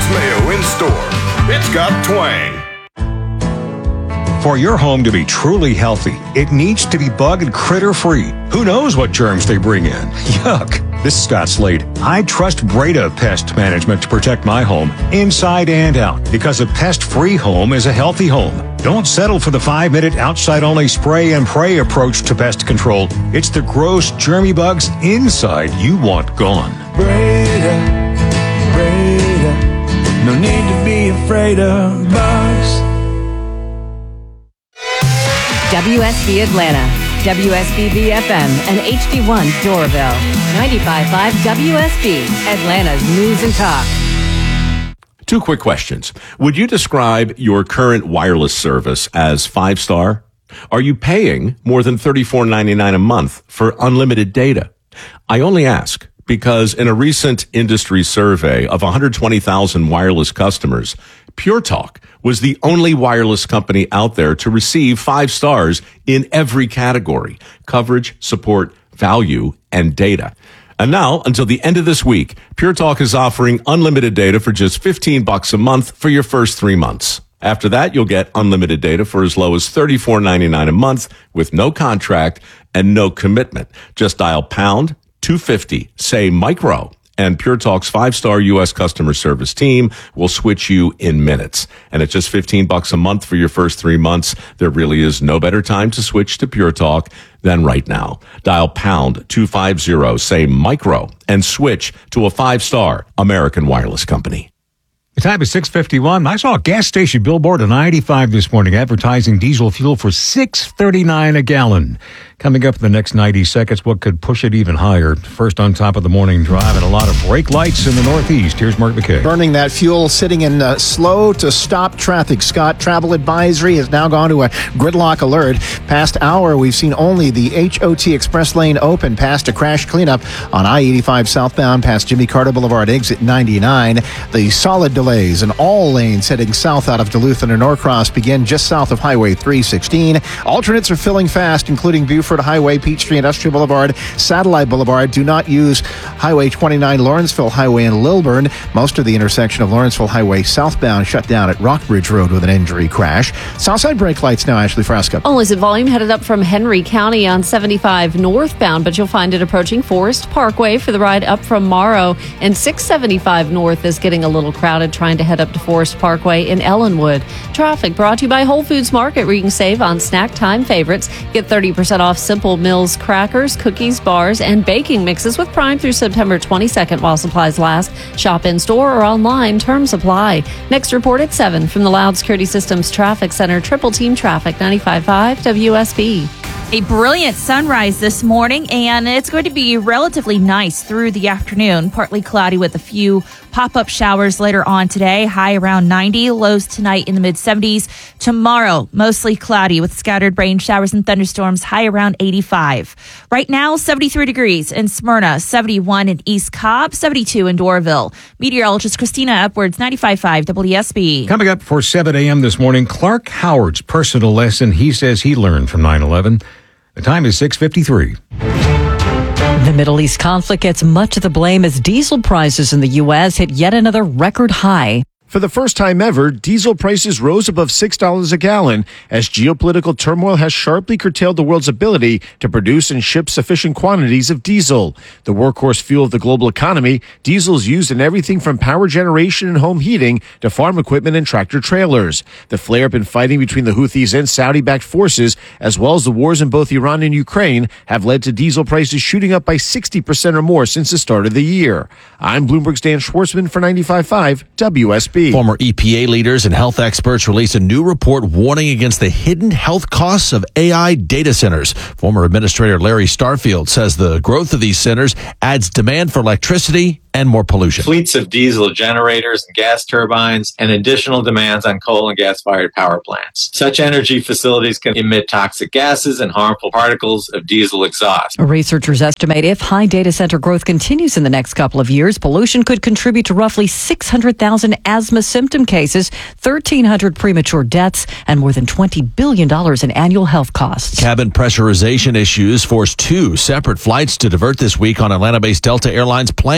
Max Mayo in store. It's got twang. For your home to be truly healthy, it needs to be bug and critter free. Who knows what germs they bring in? Yuck. This is Scott Slade. I trust Breda Pest Management to protect my home, inside and out, because a pest-free home is a healthy home. Don't settle for the 5-minute outside-only spray and pray approach to pest control. It's the gross, germy bugs inside you want gone. Breda, no need to be afraid of bugs. WSB Atlanta, WSBB FM, and HD1 Doraville. 95.5 WSB, Atlanta's News and Talk. 2 quick questions. Would you describe your current wireless service as 5-star? Are you paying more than $34.99 a month for unlimited data? I only ask because in a recent industry survey of 120,000 wireless customers, Pure Talk was the only wireless company out there to receive 5 stars in every category: coverage, support, value, and data. And now, until the end of this week, Pure Talk is offering unlimited data for just $15 a month for your first 3 months. After that, you'll get unlimited data for as low as $34.99 a month with no contract and no commitment. Just dial pound 250, say micro, and Pure Talk's 5-star U.S. customer service team will switch you in minutes. And at just $15 a month for your first 3 months, there really is no better time to switch to Pure Talk than right now. Dial pound 250, say micro, and switch to a 5-star American wireless company. The time is 6:51. I saw a gas station billboard on I-85 this morning advertising diesel fuel for $6.39 a gallon. Coming up in the next 90 seconds, what could push it even higher? First on top of the morning drive and a lot of brake lights in the Northeast. Here's Mark McKay. Burning that fuel, sitting in slow to stop traffic. Scott, travel advisory has now gone to a gridlock alert. Past hour, we've seen only the HOT Express lane open past a crash cleanup on I-85 southbound past Jimmy Carter Boulevard, exit 99. The solid delays in all lanes heading south out of Duluth and Norcross begin just south of Highway 316. Alternates are filling fast, including Buford Highway, Peachtree Industrial Boulevard, Satellite Boulevard. Do not use Highway 29, Lawrenceville Highway in Lilburn. Most of the intersection of Lawrenceville Highway southbound shut down at Rockbridge Road with an injury crash. Southside brake lights now, Ashley Frasca. Illicit volume headed up from Henry County on 75 northbound, but you'll find it approaching Forest Parkway for the ride up from Morrow. And 675 north is getting a little crowded trying to head up to Forest Parkway in Ellenwood. Traffic brought to you by Whole Foods Market, where you can save on snack time favorites. Get 30% off Simple Mills crackers, cookies, bars, and baking mixes with Prime through September 22nd while supplies last. Shop in store or online. Terms apply. Next report at 7 from the Loud Security Systems Traffic Center. Triple Team Traffic, 95.5 WSB. A brilliant sunrise this morning, and it's going to be relatively nice through the afternoon. Partly cloudy with a few pop-up showers later on today. High around 90. Lows tonight in the mid-70s. Tomorrow, mostly cloudy with scattered rain showers and thunderstorms. High around 85. Right now, 73 degrees in Smyrna, 71 in East Cobb, 72 in Doraville. Meteorologist Christina Upwards, 95.5 WSB. Coming up for 7 a.m. this morning, Clark Howard's personal lesson he says he learned from 9/11. The time is 6:53. The Middle East conflict gets much of the blame as diesel prices in the U.S. hit yet another record high. For the first time ever, diesel prices rose above $6 a gallon as geopolitical turmoil has sharply curtailed the world's ability to produce and ship sufficient quantities of diesel. The workhorse fuel of the global economy, diesel is used in everything from power generation and home heating to farm equipment and tractor trailers. The flare-up in fighting between the Houthis and Saudi-backed forces, as well as the wars in both Iran and Ukraine, have led to diesel prices shooting up by 60% or more since the start of the year. I'm Bloomberg's Dan Schwartzman for 95.5 WSB. Former EPA leaders and health experts released a new report warning against the hidden health costs of AI data centers. Former Administrator Larry Starfield says the growth of these centers adds demand for electricity and more pollution. Fleets of diesel generators and gas turbines and additional demands on coal and gas-fired power plants. Such energy facilities can emit toxic gases and harmful particles of diesel exhaust. Researchers estimate if high data center growth continues in the next couple of years, pollution could contribute to roughly 600,000 asthma symptom cases, 1,300 premature deaths, and more than $20 billion in annual health costs. Cabin pressurization issues forced 2 separate flights to divert this week on Atlanta-based Delta Airlines planes.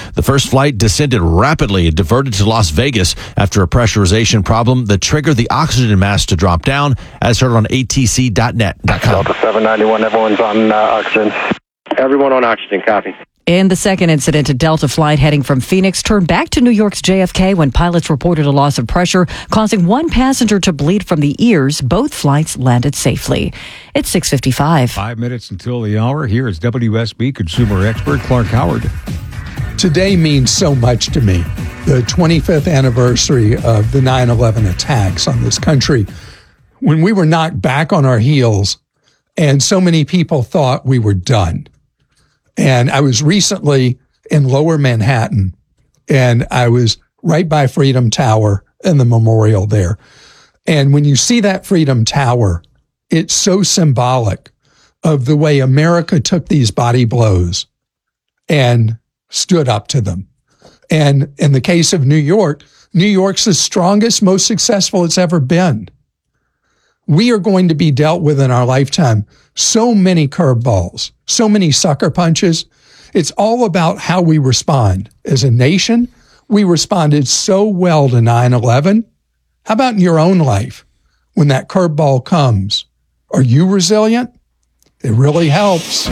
The first flight descended rapidly and diverted to Las Vegas after a pressurization problem that triggered the oxygen mask to drop down, as heard on atc.net.com. Delta 791, everyone's on oxygen. Everyone on oxygen, copy. In the second incident, a Delta flight heading from Phoenix turned back to New York's JFK when pilots reported a loss of pressure, causing one passenger to bleed from the ears. Both flights landed safely. It's 6:55. 5 minutes until the hour. Here is WSB consumer expert Clark Howard. Today means so much to me. The 25th anniversary of the 9/11 attacks on this country, when we were knocked back on our heels and so many people thought we were done. And I was recently in Lower Manhattan, and I was right by Freedom Tower and the memorial there. And when you see that Freedom Tower, it's so symbolic of the way America took these body blows and stood up to them. And in the case of New York, New York's the strongest, most successful it's ever been. We are going to be dealt with in our lifetime so many curveballs, so many sucker punches. It's all about how we respond. As a nation, we responded so well to 9/11. How about in your own life? When that curveball comes, are you resilient? It really helps.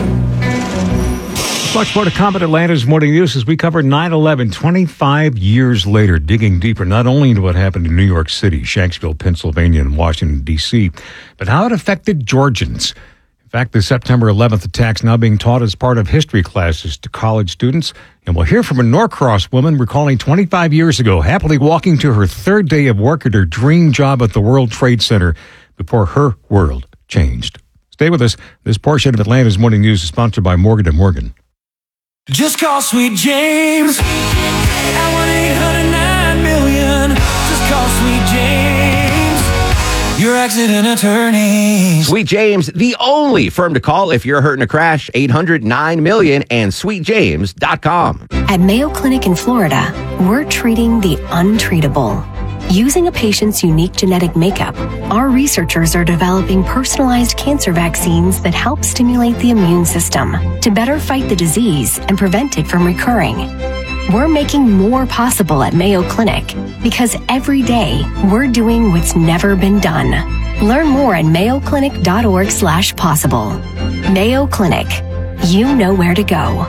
Much more to come at Atlanta's Morning News as we cover 9/11 25 years later, digging deeper not only into what happened in New York City, Shanksville, Pennsylvania, and Washington, D.C., but how it affected Georgians. In fact, the September 11th attacks now being taught as part of history classes to college students. And we'll hear from a Norcross woman recalling 25 years ago, happily walking to her third day of work at her dream job at the World Trade Center before her world changed. Stay with us. This portion of Atlanta's Morning News is sponsored by Morgan & Morgan. Just call Sweet James at 1-800-9-million. Just call Sweet James, your accident attorney. Sweet James, the only firm to call if you're hurt in a crash. 800-9-million and sweetjames.com. At Mayo Clinic in Florida, we're treating the untreatable. Using a patient's unique genetic makeup, our researchers are developing personalized cancer vaccines that help stimulate the immune system to better fight the disease and prevent it from recurring. We're making more possible at Mayo Clinic because every day we're doing what's never been done. Learn more at mayoclinic.org/possible. Mayo Clinic. You know where to go.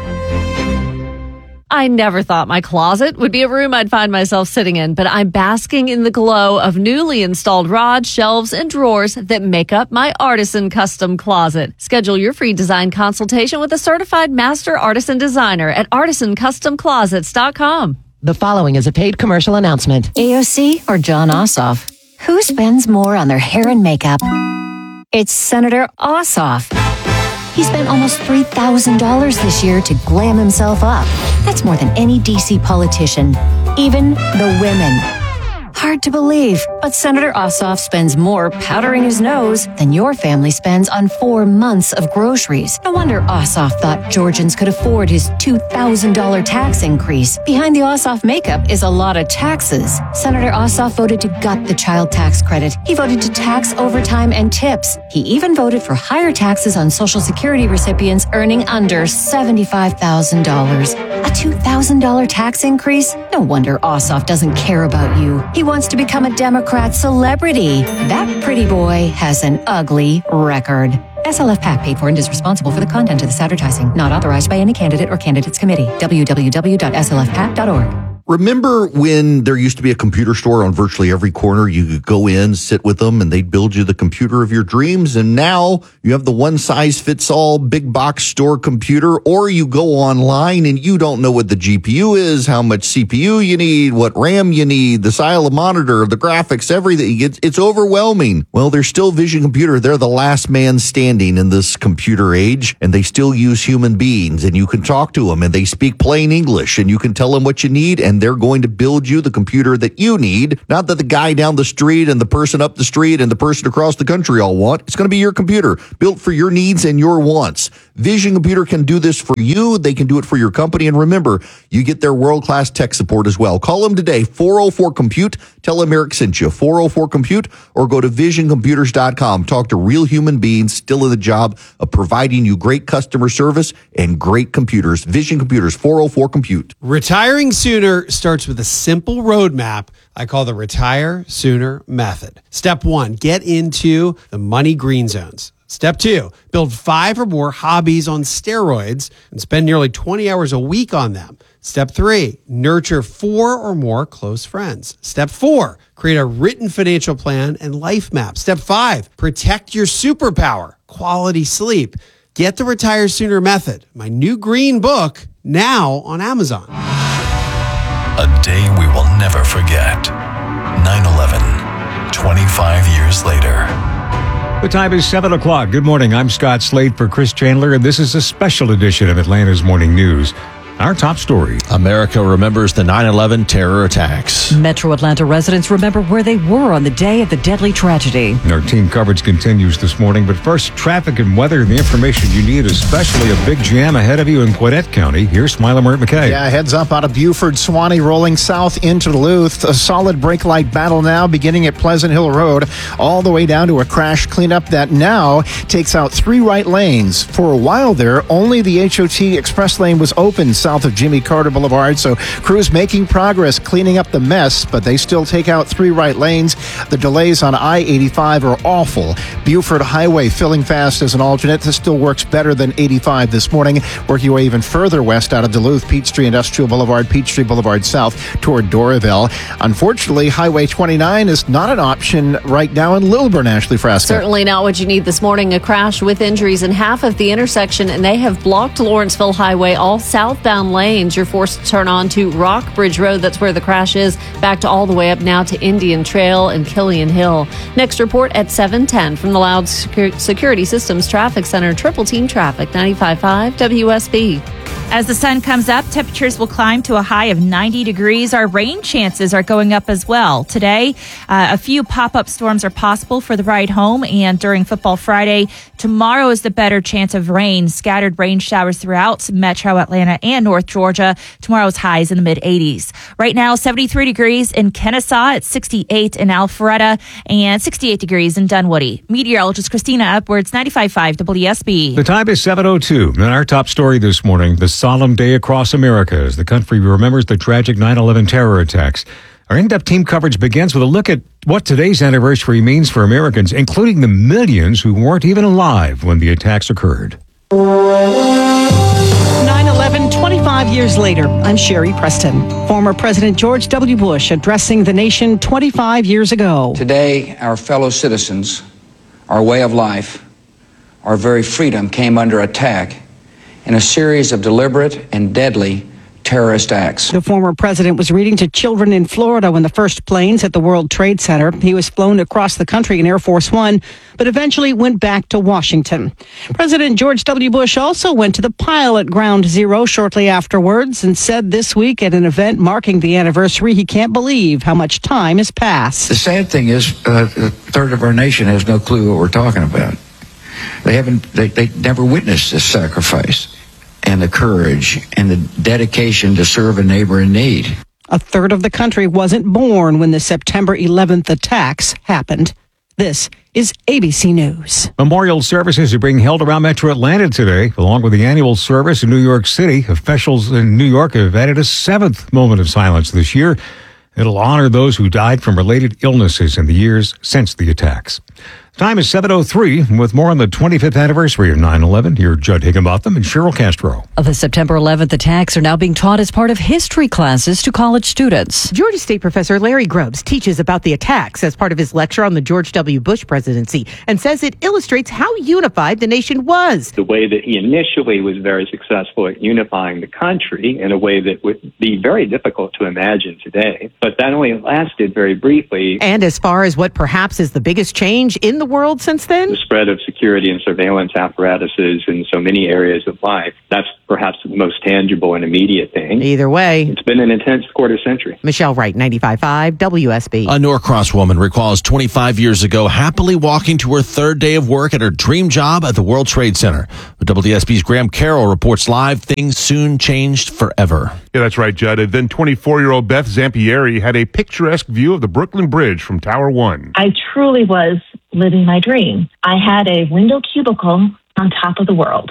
I never thought my closet would be a room I'd find myself sitting in, but I'm basking in the glow of newly installed rods, shelves, and drawers that make up my Artisan Custom Closet. Schedule your free design consultation with a certified master artisan designer at artisancustomclosets.com. The following is a paid commercial announcement. AOC or John Ossoff? Who spends more on their hair and makeup? It's Senator Ossoff. He spent almost $3,000 this year to glam himself up. That's more than any D.C. politician, even the women. Hard to believe, but Senator Ossoff spends more powdering his nose than your family spends on 4 months of groceries. No wonder Ossoff thought Georgians could afford his $2,000 tax increase. Behind the Ossoff makeup is a lot of taxes. Senator Ossoff voted to gut the child tax credit. He voted to tax overtime and tips. He even voted for higher taxes on Social Security recipients earning under $75,000. A $2,000 tax increase? No wonder Ossoff doesn't care about you. He wants to become a Democrat celebrity. That pretty boy has an ugly record. SLF PAC paid for and is responsible for the content of this advertising. Not authorized by any candidate or candidates committee. www.slfpac.org. Remember when there used to be a computer store on virtually every corner? You could go in, sit with them, and they'd build you the computer of your dreams. And now you have the one-size-fits-all big box store computer, or you go online and you don't know what the GPU is, how much CPU you need, what RAM you need, the style of monitor, the graphics, everything. It's overwhelming. Well, there's still Vision Computer. They're the last man standing in this computer age, and they still use human beings, and you can talk to them, and they speak plain English, and you can tell them what you need, and and they're going to build you the computer that you need. Not that the guy down the street and the person up the street and the person across the country all want. It's going to be your computer, built for your needs and your wants. Vision Computer can do this for you. They can do it for your company. And remember, you get their world-class tech support as well. Call them today, 404-COMPUTE. Tell them Eric sent you, 404-COMPUTE, or go to visioncomputers.com. Talk to real human beings still in the job of providing you great customer service and great computers. Vision Computers, 404-COMPUTE. Retiring sooner starts with a simple roadmap I call the Retire Sooner method. Step 1, get into the money green zones. Step 2, build 5 or more hobbies on steroids and spend nearly 20 hours a week on them. Step 3, nurture 4 or more close friends. Step 4, create a written financial plan and life map. Step 5, protect your superpower, quality sleep. Get the Retire Sooner method, my new green book, now on Amazon. A day we will never forget. 9/11, 25 years later. The time is 7 o'clock. Good morning. I'm Scott Slade for Chris Chandler, and this is a special edition of Atlanta's Morning News. Our top story. America remembers the 9/11 terror attacks. Metro Atlanta residents remember where they were on the day of the deadly tragedy. Our team coverage continues this morning, but first, traffic and weather and the information you need, especially a big jam ahead of you in Gwinnett County. Here's Smiley Mert McKay. Yeah, heads up out of Buford, Suwannee, rolling south into Duluth. A solid brake light battle now beginning at Pleasant Hill Road, all the way down to a crash cleanup that now takes out 3 right lanes. For a while there, only the HOT express lane was open south of Jimmy Carter Boulevard, so crews making progress cleaning up the mess, but they still take out 3 right lanes. The delays on I-85 are awful. Buford Highway filling fast as an alternate. This still works better than 85 this morning. Working your way even further west out of Duluth, Peachtree Industrial Boulevard, Peachtree Boulevard South toward Doraville. Unfortunately, Highway 29 is not an option right now in Lilburn, Ashley Frasca. Certainly not what you need this morning. A crash with injuries in half of the intersection, and they have blocked Lawrenceville Highway, all southbound lanes. You're forced to turn on to Rockbridge Road. That's where the crash is. Backed all the way up now to Indian Trail and Killian Hill. Next report at 7:10 from the Loud Security Systems Traffic Center. Triple Team Traffic, 95.5 WSB. As the sun comes up, temperatures will climb to a high of 90 degrees. Our rain chances are going up as well. Today, a few pop-up storms are possible for the ride home and during Football Friday. Tomorrow is the better chance of rain. Scattered rain showers throughout Metro Atlanta and North Georgia. Tomorrow's highs in the mid-80s. Right now, 73 degrees in Kennesaw. It's 68 in Alpharetta and 68 degrees in Dunwoody. Meteorologist Christina Upwards, 95.5 WSB. The time is 7:02. And our top story this morning, the solemn day across America as the country remembers the tragic 9/11 terror attacks. Our in-depth team coverage begins with a look at what today's anniversary means for Americans, including the millions who weren't even alive when the attacks occurred. 9/11, 25 years later. I'm Sherry Preston. Former President George W. Bush addressing the nation 25 years ago. Today, our fellow citizens, our way of life, our very freedom came under attack in a series of deliberate and deadly terrorist acts. The former president was reading to children in Florida when the first planes hit the World Trade Center. He was flown across the country in Air Force One, but eventually went back to Washington. President George W. Bush also went to the pile at Ground Zero shortly afterwards and said this week at an event marking the anniversary he can't believe how much time has passed. The sad thing is, a third of our nation has no clue what we're talking about. They never witnessed this sacrifice and the courage and the dedication to serve a neighbor in need. A third of the country wasn't born when the September 11th attacks happened. This is ABC News. Memorial services are being held around Metro Atlanta today, along with the annual service in New York City. Officials in New York have added a 7th moment of silence this year. It'll honor those who died from related illnesses in the years since the attacks. Time is 7:03, with more on the 25th anniversary of 9/11. Here, Judd Higginbotham and Cheryl Castro. The September 11th attacks are now being taught as part of history classes to college students. Georgia State professor Larry Grubbs teaches about the attacks as part of his lecture on the George W. Bush presidency and says it illustrates how unified the nation was. The way that he initially was very successful at unifying the country in a way that would be very difficult to imagine today, but that only lasted very briefly. And as far as what perhaps is the biggest change in the the world since then? The spread of security and surveillance apparatuses in so many areas of life, that's perhaps the most tangible and immediate thing. Either way, It's been an intense quarter century. Michelle Wright, 95.5 WSB. A Norcross woman recalls 25 years ago happily walking to her third day of work at her dream job at the World Trade Center. But WSB's Graham Carroll reports live things soon changed forever. Yeah, that's right, Judd. And then 24-year-old Beth Zampieri had a picturesque view of the Brooklyn Bridge from Tower 1. I truly was living my dream. I had a window cubicle on top of the world.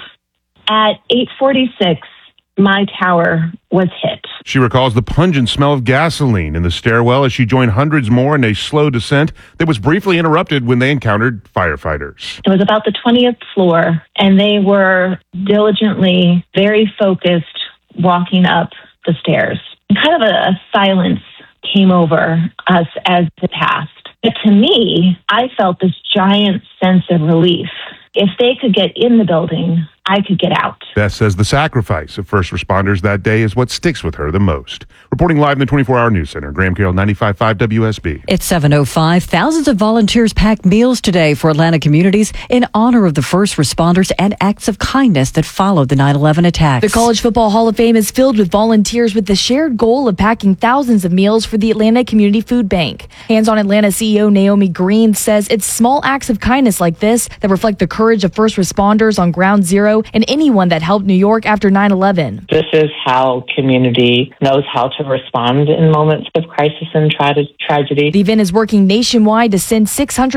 At 8:46, my tower was hit. She recalls the pungent smell of gasoline in the stairwell as she joined hundreds more in a slow descent that was briefly interrupted when they encountered firefighters. It was about the 20th floor, and they were diligently, very focused, walking up the stairs. And kind of a silence came over us as it passed. But to me, I felt this giant sense of relief. If they could get in the building, I could get out. Beth says the sacrifice of first responders that day is what sticks with her the most. Reporting live in the 24-hour news center, Graham Carroll, 95.5 WSB. It's 7:05. Thousands of volunteers packed meals today for Atlanta communities in honor of the first responders and acts of kindness that followed the 9/11 attacks. The College Football Hall of Fame is filled with volunteers with the shared goal of packing thousands of meals for the Atlanta Community Food Bank. Hands on Atlanta CEO Naomi Green says it's small acts of kindness like this that reflect the courage of first responders on Ground Zero and anyone that helped New York after 9/11. This is how community knows how to respond in moments of crisis and tragedy. The event is working nationwide to send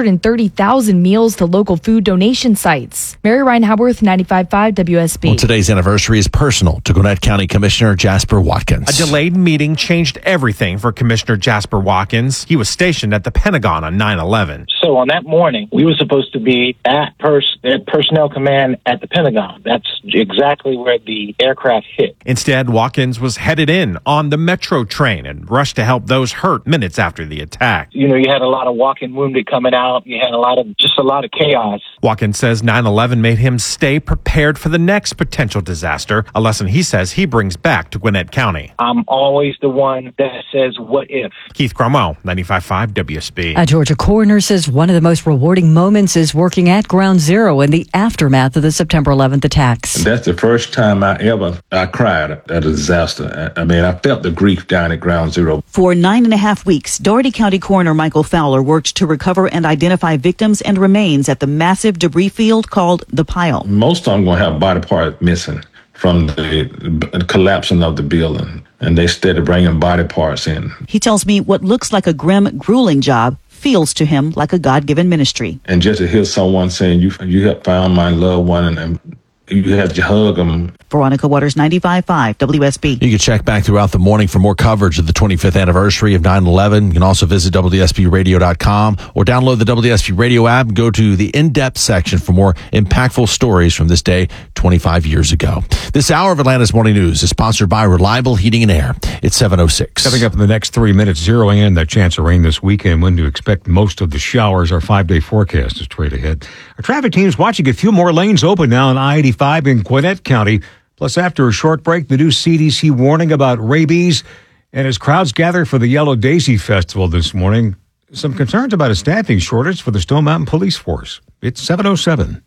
630,000 meals to local food donation sites. Mary Ryan Haworth, 95.5 WSB. Well, today's anniversary is personal to Gwinnett County Commissioner Jasper Watkins. A delayed meeting changed everything for Commissioner Jasper Watkins. He was stationed at the Pentagon on 9/11. So on that morning, we were supposed to be at Personnel Command at the Pentagon. That's exactly where the aircraft hit. Instead, Watkins was headed in on the Metro train and rushed to help those hurt minutes after the attack. You know, you had a lot of walking wounded coming out. You had a lot of chaos. Watkins says 9/11 made him stay prepared for the next potential disaster, a lesson he says he brings back to Gwinnett County. I'm always the one that says, what if? Keith Cromwell, 95.5 WSB. A Georgia coroner says one of the most rewarding moments is working at Ground Zero in the aftermath of the September 11th attacks. That's the first time I cried at a disaster. I mean, I felt the grief down at Ground Zero. For 9.5 weeks, Dougherty County Coroner Michael Fowler worked to recover and identify victims and remains at the massive debris field called the Pile. Most of them going to have body parts missing from the collapsing of the building, and they started bringing body parts in. He tells me what looks like a grim, grueling job feels to him like a God-given ministry. And just to hear someone saying, you have found my loved one, and you have to hug them. Veronica Waters, 95.5 WSB. You can check back throughout the morning for more coverage of the 25th anniversary of 9/11. You can also visit WSBRadio.com or download the WSB Radio app and go to the in-depth section for more impactful stories from this day 25 years ago. This hour of Atlanta's Morning News is sponsored by Reliable Heating and Air. It's 7:06. Coming up in the next 3 minutes, zeroing in that chance of rain this weekend, when to expect most of the showers. Our 5-day forecast is straight ahead. Our traffic team's watching a few more lanes open now on I-85 in Gwinnett County. Plus, after a short break, the new CDC warning about rabies. And as crowds gather for the Yellow Daisy Festival this morning, some concerns about a staffing shortage for the Stone Mountain Police Force. It's 7:07.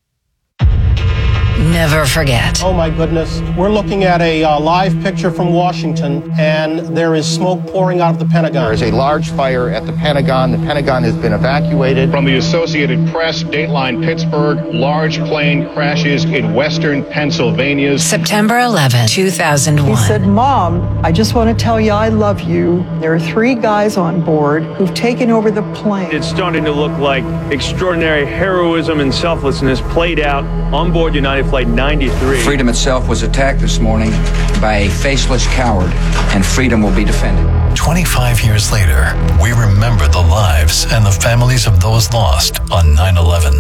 Never forget. Oh my goodness. We're looking at a live picture from Washington, and there is smoke pouring out of the Pentagon. There is a large fire at the Pentagon. The Pentagon has been evacuated. From the Associated Press, Dateline Pittsburgh, large plane crashes in western Pennsylvania. September 11, 2001. He said, "Mom, I just want to tell you I love you. There are 3 guys on board who've taken over the plane." It's starting to look like extraordinary heroism and selflessness played out on board United Flight 93. Freedom itself was attacked this morning by a faceless coward, and freedom will be defended. 25 years later, we remember the lives and the families of those lost on 9/11.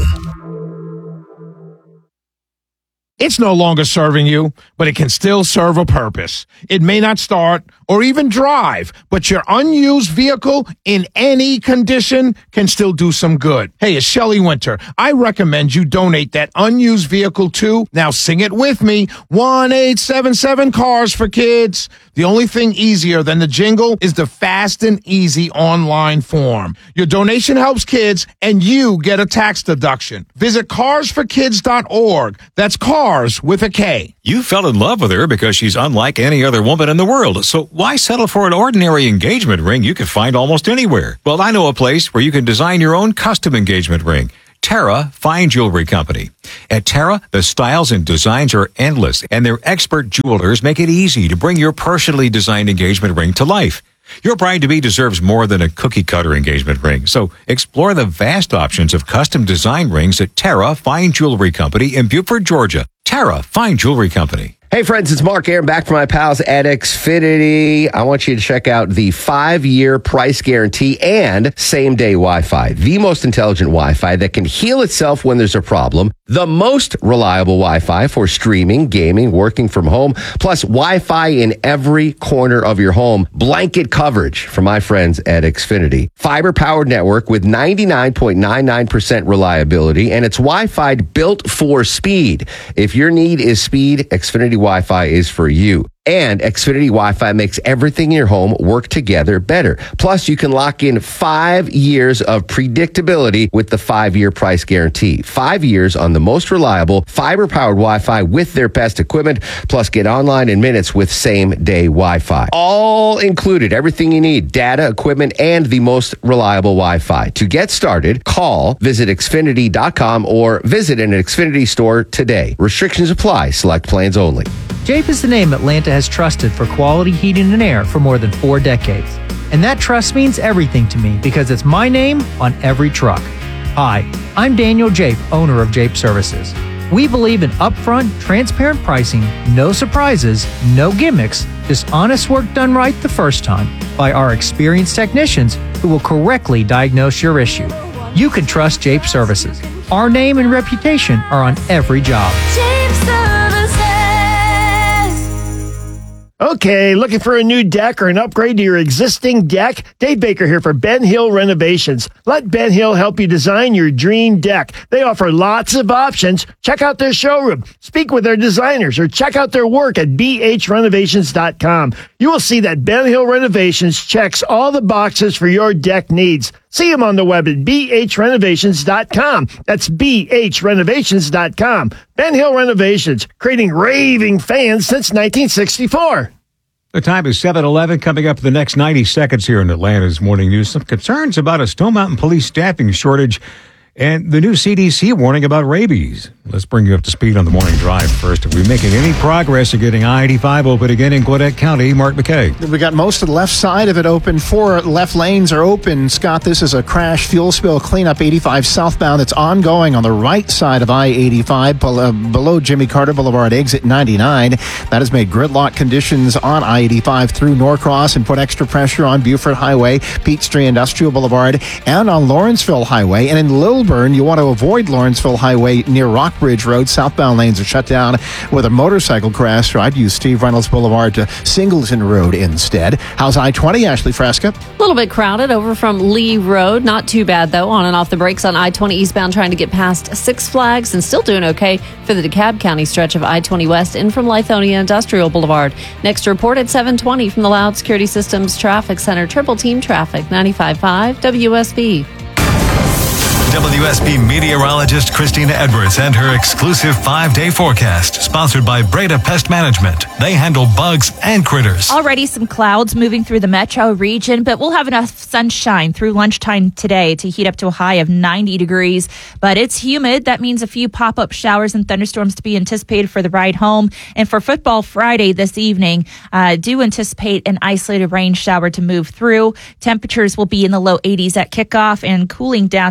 It's no longer serving you, but it can still serve a purpose. It may not start or even drive, but your unused vehicle in any condition can still do some good. Hey, it's Shelley Winter. I recommend you donate that unused vehicle to, now sing it with me, 1-877-CARS-FOR-KIDS. The only thing easier than the jingle is the fast and easy online form. Your donation helps kids, and you get a tax deduction. Visit carsforkids.org. That's cars with a K. You fell in love with her because she's unlike any other woman in the world. So why settle for an ordinary engagement ring you could find almost anywhere? Well, I know a place where you can design your own custom engagement ring. Terra Fine Jewelry Company. At Terra, the styles and designs are endless, and their expert jewelers make it easy to bring your personally designed engagement ring to life. Your bride-to-be deserves more than a cookie-cutter engagement ring, so explore the vast options of custom design rings at Terra Fine Jewelry Company in Beaufort, Georgia. Terra Fine Jewelry Company. Hey friends, it's Mark Aaron back from my pals at Xfinity. I want you to check out the 5-year price guarantee and same-day Wi-Fi. The most intelligent Wi-Fi that can heal itself when there's a problem. The most reliable Wi-Fi for streaming, gaming, working from home. Plus Wi-Fi in every corner of your home. Blanket coverage from my friends at Xfinity. Fiber-powered network with 99.99% reliability. And it's Wi-Fi built for speed. If your need is speed, Xfinity Wi-Fi is for you. And Xfinity Wi-Fi makes everything in your home work together better. Plus, you can lock in 5 years of predictability with the 5-year price guarantee. 5 years on the most reliable fiber-powered Wi-Fi with their best equipment. Plus, get online in minutes with same-day Wi-Fi. All included, everything you need, data, equipment, and the most reliable Wi-Fi. To get started, visit Xfinity.com or visit an Xfinity store today. Restrictions apply. Select plans only. Jape is the name Atlanta has trusted for quality heating and air for more than 4 decades. And that trust means everything to me because it's my name on every truck. Hi, I'm Daniel Jape, owner of Jape Services. We believe in upfront, transparent pricing, no surprises, no gimmicks, just honest work done right the first time by our experienced technicians who will correctly diagnose your issue. You can trust Jape Services. Our name and reputation are on every job. Jape Services. Okay, looking for a new deck or an upgrade to your existing deck? Dave Baker here for Ben Hill Renovations. Let Ben Hill help you design your dream deck. They offer lots of options. Check out their showroom, speak with their designers, or check out their work at bhrenovations.com. You will see that Ben Hill Renovations checks all the boxes for your deck needs. See them on the web at bhrenovations.com. That's bhrenovations.com. Ben Hill Renovations, creating raving fans since 1964. The time is 7:11. Coming up in the next 90 seconds here in Atlanta's Morning News. Some concerns about a Stone Mountain police staffing shortage and the new CDC warning about rabies. Let's bring you up to speed on the morning drive first. Are we making any progress of getting I-85 open again in Gwinnett County? Mark McKay. We got most of the left side of it open. 4 left lanes are open. Scott, this is a crash fuel spill cleanup 85 southbound. It's ongoing on the right side of I-85 below Jimmy Carter Boulevard, exit 99. That has made gridlock conditions on I-85 through Norcross and put extra pressure on Beaufort Highway, Peachtree Industrial Boulevard, and on Lawrenceville Highway. And in Lilburn, you want to avoid Lawrenceville Highway near Rockbridge Road. Southbound lanes are shut down with a motorcycle crash. So I'd use Steve Reynolds Boulevard to Singleton Road instead. How's I-20, Ashley Fresca? A little bit crowded over from Lee Road. Not too bad, though. On and off the brakes on I-20 eastbound, trying to get past Six Flags, and still doing okay for the DeKalb County stretch of I-20 west in from Lithonia Industrial Boulevard. Next report at 7:20 from the Loud Security Systems Traffic Center. Triple Team Traffic, 95.5 WSB. WSB meteorologist Christina Edwards and her exclusive 5-day forecast, sponsored by Breda Pest Management. They handle bugs and critters. Already some clouds moving through the metro region, but we'll have enough sunshine through lunchtime today to heat up to a high of 90 degrees. But it's humid. That means a few pop-up showers and thunderstorms to be anticipated for the ride home. And for Football Friday this evening, do anticipate an isolated rain shower to move through. Temperatures will be in the low 80s at kickoff and cooling down to the upper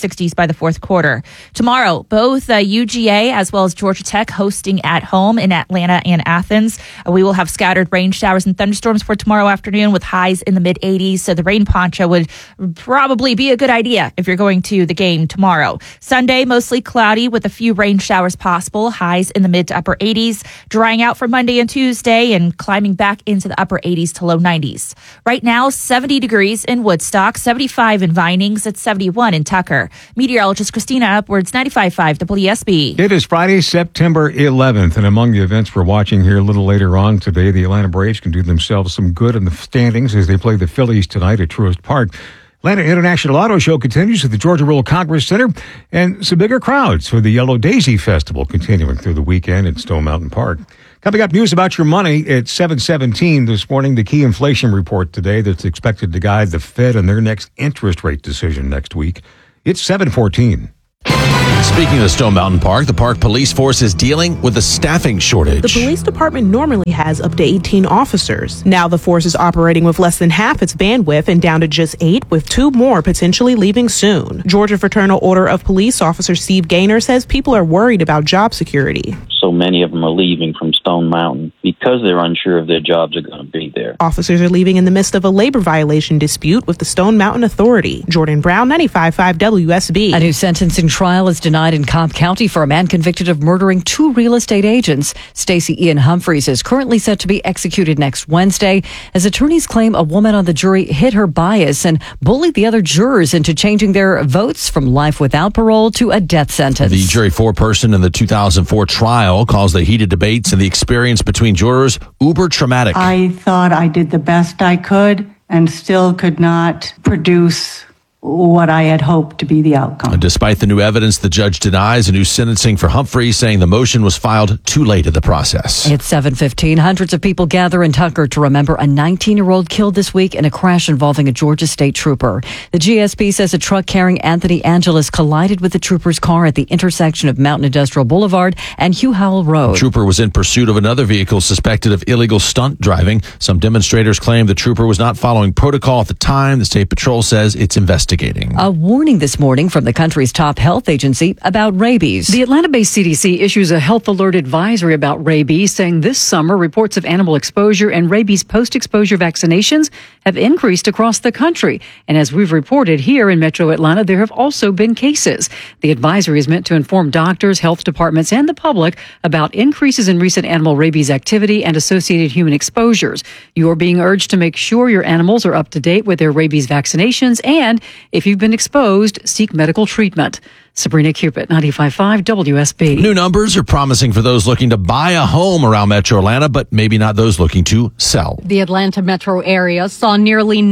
60s by the fourth quarter. Tomorrow, both UGA as well as Georgia Tech hosting at home in Atlanta and Athens. We will have scattered rain showers and thunderstorms for tomorrow afternoon with highs in the mid-80s. So the rain poncho would probably be a good idea if you're going to the game tomorrow. Sunday, mostly cloudy with a few rain showers possible. Highs in the mid to upper 80s. Drying out for Monday and Tuesday and climbing back into the upper 80s to low 90s. Right now, 70 degrees in Woodstock, 75 in Vinings, it's 71 in Tucker. Meteorologist Christina Upwards, 95.5 WSB. It is Friday, September 11th, and among the events we're watching here a little later on today, the Atlanta Braves can do themselves some good in the standings as they play the Phillies tonight at Truist Park. Atlanta International Auto Show continues at the Georgia Rural Congress Center, and some bigger crowds for the Yellow Daisy Festival continuing through the weekend at Stone Mountain Park. Coming up, news about your money at 7:17 this morning. The key inflation report today that's expected to guide the Fed in their next interest rate decision next week. It's 7:14. Speaking of Stone Mountain Park, the park police force is dealing with a staffing shortage. The police department normally has up to 18 officers. Now the force is operating with less than half its bandwidth and down to just 8, with 2 more potentially leaving soon. Georgia Fraternal Order of Police Officer Steve Gaynor says people are worried about job security. So many of them are leaving from Stone Mountain because they're unsure if their jobs are going to be there. Officers are leaving in the midst of a labor violation dispute with the Stone Mountain Authority. Jordan Brown, 95.5 WSB. A new sentencing trial is denied in Cobb County for a man convicted of murdering 2 real estate agents. Stacey Ian Humphreys is currently set to be executed next Wednesday, as attorneys claim a woman on the jury hid her bias and bullied the other jurors into changing their votes from life without parole to a death sentence. The jury foreperson in the 2004 trial calls the heated debates and the experience between jurors uber traumatic. I thought I did the best I could and still could not produce what I had hoped to be the outcome. And despite the new evidence, the judge denies a new sentencing for Humphrey, saying the motion was filed too late in the process. It's 7:15. Hundreds of people gather in Tucker to remember a 19-year-old killed this week in a crash involving a Georgia State trooper. The GSP says a truck carrying Anthony Angelus collided with the trooper's car at the intersection of Mountain Industrial Boulevard and Hugh Howell Road. The trooper was in pursuit of another vehicle suspected of illegal stunt driving. Some demonstrators claim the trooper was not following protocol at the time. The State Patrol says it's investigating. A warning this morning from the country's top health agency about rabies. The Atlanta-based CDC issues a health alert advisory about rabies, saying this summer reports of animal exposure and rabies post-exposure vaccinations have increased across the country. And as we've reported here in Metro Atlanta, there have also been cases. The advisory is meant to inform doctors, health departments, and the public about increases in recent animal rabies activity and associated human exposures. You are being urged to make sure your animals are up to date with their rabies vaccinations, and if you've been exposed, seek medical treatment. Sabrina Cupid, 95.5 WSB. New numbers are promising for those looking to buy a home around Metro Atlanta, but maybe not those looking to sell. The Atlanta metro area saw nearly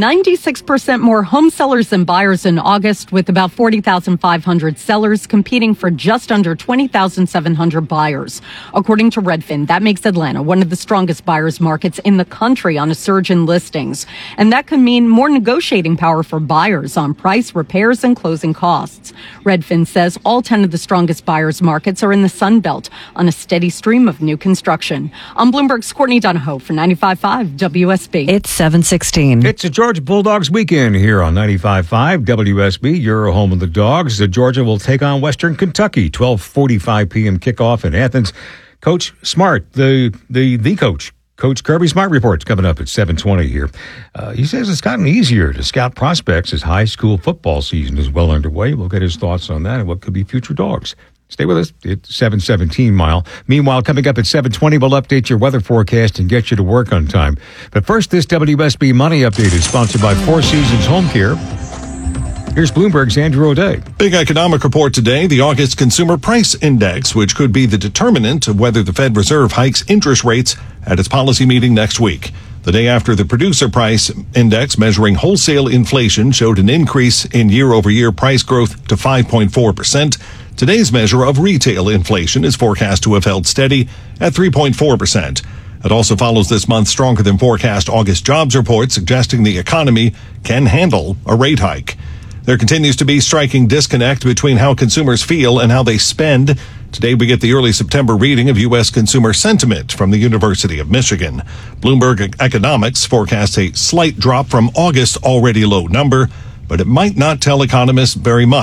96% more home sellers than buyers in August, with about 40,500 sellers competing for just under 20,700 buyers. According to Redfin, that makes Atlanta one of the strongest buyers markets in the country on a surge in listings. And that could mean more negotiating power for buyers on price, repairs, and closing costs. Redfin says all 10 of the strongest buyers markets are in the Sun Belt on a steady stream of new construction. I'm Bloomberg's Courtney Donahoe for 95.5 WSB. It's 7:16. It's a Georgia Bulldogs weekend here on 95.5 WSB. Your home of the Dogs. Georgia will take on Western Kentucky. 12:45 p.m. kickoff in Athens. Coach Smart, the coach. Coach Kirby Smart reports coming up at 7:20 here. He says it's gotten easier to scout prospects as high school football season is well underway. We'll get his thoughts on that and what could be future Dogs. Stay with us. It's 7:17 mile. Meanwhile, coming up at 7:20, we'll update your weather forecast and get you to work on time. But first, this WSB Money Update is sponsored by Four Seasons Home Care. Here's Bloomberg's Andrew O'Day. Big economic report today, the August Consumer Price Index, which could be the determinant of whether the Fed Reserve hikes interest rates at its policy meeting next week. The day after the Producer Price Index measuring wholesale inflation showed an increase in year-over-year price growth to 5.4%. Today's measure of retail inflation is forecast to have held steady at 3.4%. It also follows this month's stronger than forecast August jobs report, suggesting the economy can handle a rate hike. There continues to be striking disconnect between how consumers feel and how they spend. Today we get the early September reading of U.S. consumer sentiment from the University of Michigan. Bloomberg Economics forecasts a slight drop from August's already low number, but it might not tell economists very much.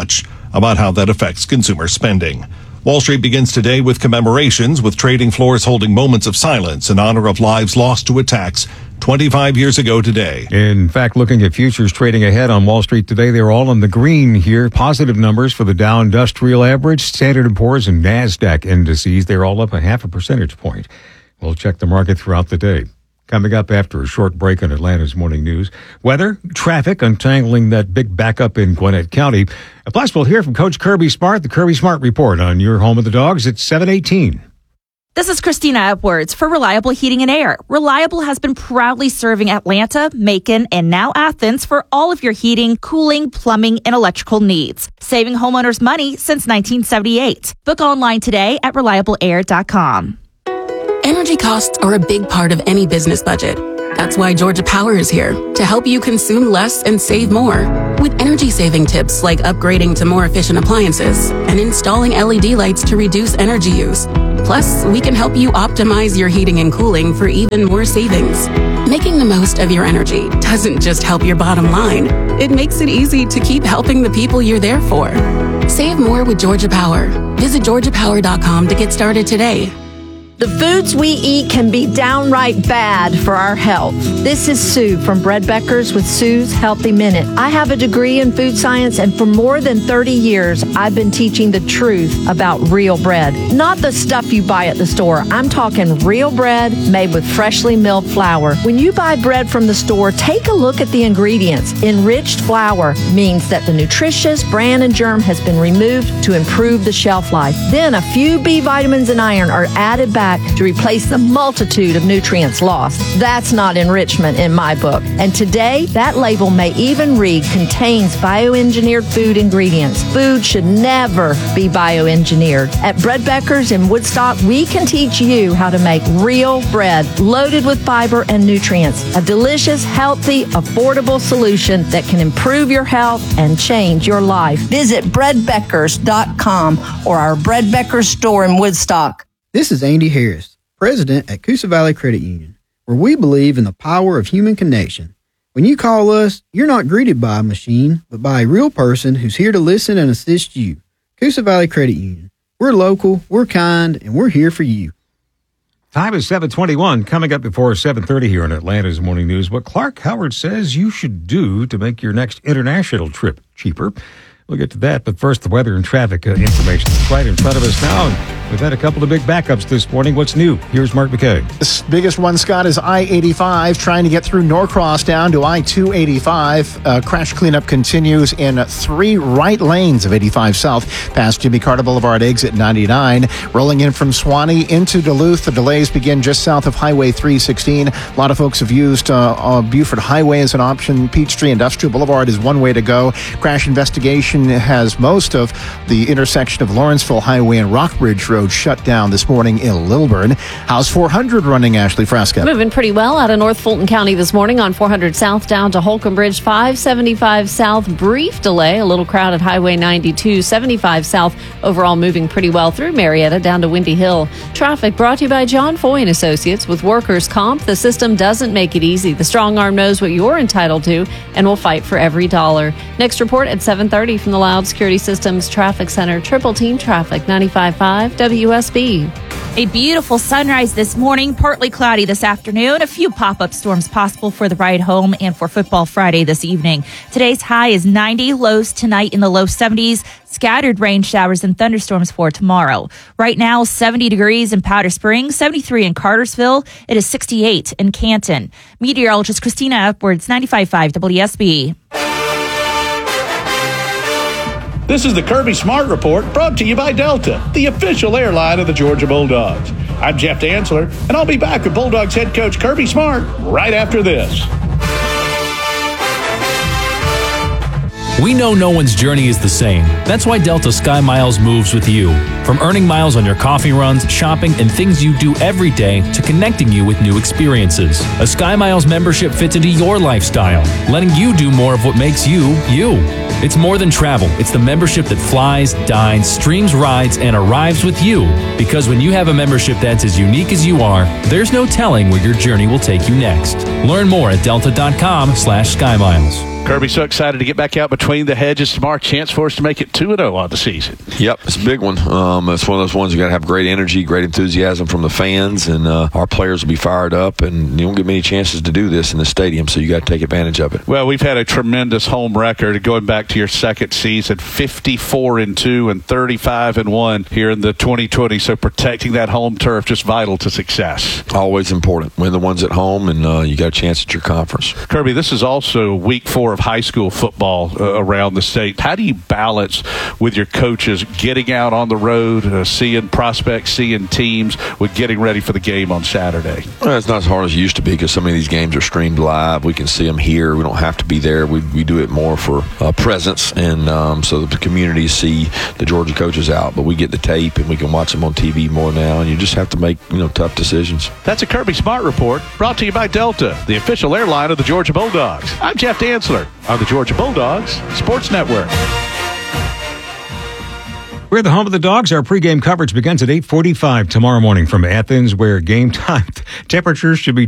about how that affects consumer spending. Wall Street begins today with commemorations, with trading floors holding moments of silence in honor of lives lost to attacks 25 years ago today. In fact, looking at futures trading ahead on Wall Street today, they're all in the green here. Positive numbers for the Dow Industrial Average, Standard & Poor's, and NASDAQ indices. They're all up 0.5 percentage point. We'll check the market throughout the day. Coming up after a short break on Atlanta's Morning News, weather, traffic, untangling that big backup in Gwinnett County. Plus, we'll hear from Coach Kirby Smart, the Kirby Smart Report on your home of the Dogs at 7:18. This is Christina Edwards for Reliable Heating and Air. Reliable has been proudly serving Atlanta, Macon, and now Athens for all of your heating, cooling, plumbing, and electrical needs. Saving homeowners money since 1978. Book online today at reliableair.com. Energy costs are a big part of any business budget. That's why Georgia Power is here to help you consume less and save more. With energy-saving tips like upgrading to more efficient appliances and installing LED lights to reduce energy use. Plus, we can help you optimize your heating and cooling for even more savings. Making the most of your energy doesn't just help your bottom line. It makes it easy to keep helping the people you're there for. Save more with Georgia Power. Visit georgiapower.com to get started today. The foods we eat can be downright bad for our health. This is Sue from Bread Beckers with Sue's Healthy Minute. I have a degree in food science, and for more than 30 years, I've been teaching the truth about real bread. Not the stuff you buy at the store. I'm talking real bread made with freshly milled flour. When you buy bread from the store, take a look at the ingredients. Enriched flour means that the nutritious bran and germ has been removed to improve the shelf life. Then a few B vitamins and iron are added back to replace the multitude of nutrients lost. That's not enrichment in my book. And today, that label may even read contains bioengineered food ingredients. Food should never be bioengineered. At Bread Beckers in Woodstock, we can teach you how to make real bread loaded with fiber and nutrients. A delicious, healthy, affordable solution that can improve your health and change your life. Visit breadbeckers.com or our Bread Beckers store in Woodstock. This is Andy Harris, president at Coosa Valley Credit Union, where we believe in the power of human connection. When you call us, you're not greeted by a machine, but by a real person who's here to listen and assist you. Coosa Valley Credit Union. We're local, we're kind, and we're here for you. Time is 7:21. Coming up before 7:30 here on Atlanta's Morning News, what Clark Howard says you should do to make your next international trip cheaper. We'll get to that, but first, the weather and traffic information is right in front of us now. We've had a couple of big backups this morning. What's new? Here's Mark McKay. The biggest one, Scott, is I-85, trying to get through Norcross down to I-285. Crash cleanup continues in 3 right lanes of 85 South, past Jimmy Carter Boulevard, exit 99. Rolling in from Suwannee into Duluth, the delays begin just south of Highway 316. A lot of folks have used Buford Highway as an option. Peachtree Industrial Boulevard is one way to go. Crash investigation has most of the intersection of Lawrenceville Highway and Rockbridge Road shut down this morning in Lilburn. How's 400 running, Ashley Frasca? Moving pretty well out of North Fulton County this morning on 400 South down to Holcomb Bridge, 575 South. Brief delay, a little crowd at Highway 92, 75 South. Overall moving pretty well through Marietta down to Windy Hill. Traffic brought to you by John Foy and Associates. With workers' comp, the system doesn't make it easy. The strong arm knows what you're entitled to and will fight for every dollar. Next report at 7:30 from the Loud Security Systems Traffic Center. Triple Team Traffic, 95.5 WSB. A beautiful sunrise this morning, partly cloudy this afternoon. A few pop-up storms possible for the ride home and for Football Friday this evening. Today's high is 90, lows tonight in the low 70s. Scattered rain showers and thunderstorms for tomorrow. Right now, 70 degrees in Powder Springs, 73 in Cartersville. It is 68 in Canton. Meteorologist Christina Edwards, 95.5 WSB. This is the Kirby Smart Report, brought to you by Delta, the official airline of the Georgia Bulldogs. I'm Jeff Dantzler, and I'll be back with Bulldogs head coach Kirby Smart right after this. We know no one's journey is the same. That's why Delta Sky Miles moves with you. From earning miles on your coffee runs, shopping, and things you do every day to connecting you with new experiences. A Sky Miles membership fits into your lifestyle, letting you do more of what makes you, you. It's more than travel. It's the membership that flies, dines, streams rides, and arrives with you. Because when you have a membership that's as unique as you are, there's no telling where your journey will take you next. Learn more at delta.com/SkyMiles. Kirby, so excited to get back out between the hedges tomorrow. Chance for us to make it 2-0 on the season. Yep, it's a big one. It's one of those ones you got to have great energy, great enthusiasm from the fans, and our players will be fired up. And you don't get many chances to do this in the stadium, so you got to take advantage of it. Well, we've had a tremendous home record going back to your second season, 54-2 and 35-1 here in the 2020. So protecting that home turf just vital to success. Always important. Win the ones at home, and you got a chance at your conference. Kirby, this is also week 4 of high school football around the state. How do you balance with your coaches getting out on the road, seeing prospects, seeing teams, with getting ready for the game on Saturday? Well, it's not as hard as it used to be because some of these games are streamed live. We can see them here. We don't have to be there. We do it more for presence, and so that the community see the Georgia coaches out. But we get the tape, and we can watch them on TV more now, and you just have to make tough decisions. That's a Kirby Smart Report, brought to you by Delta, the official airline of the Georgia Bulldogs. I'm Jeff Dantzler on the Georgia Bulldogs Sports Network. We're the home of the Dogs. Our pregame coverage begins at 8:45 tomorrow morning from Athens, where game time temperatures should be